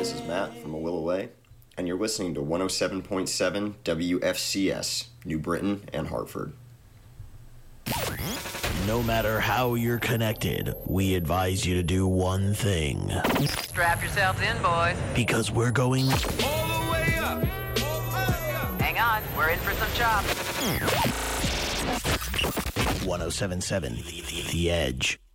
this is Matt from Willoway, and you're listening to 107.7 WFCS, New Britain and Hartford. No matter how you're connected, we advise you to do one thing. Strap yourselves in, boys. Because we're going all the way up. Hang on, we're in for some chops. 107.7 The Edge.